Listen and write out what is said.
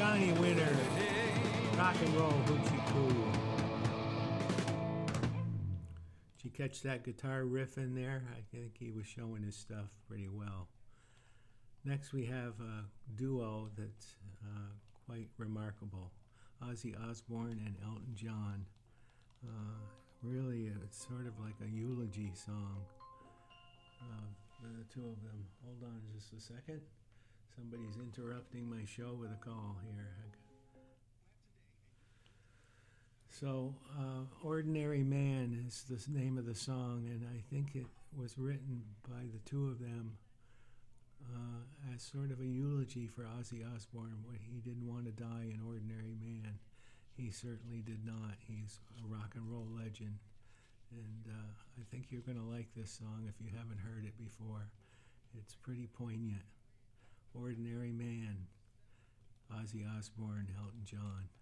Grammy winner, rock and roll hoochie coo. Did you catch that guitar riff in there? I think he was showing his stuff pretty well. Next we have a duo that's quite remarkable. Ozzy Osbourne and Elton John. Really, it's sort of like a eulogy song. The two of them. Hold on just a second. Somebody's interrupting my show with a call here. So, Ordinary Man is the name of the song, and I think it was written by the two of them as sort of a eulogy for Ozzy Osbourne. He didn't want to die an ordinary man. He certainly did not. He's a rock and roll legend. And I think you're going to like this song if you haven't heard it before. It's pretty poignant. Ordinary Man, Ozzy Osbourne, Elton John.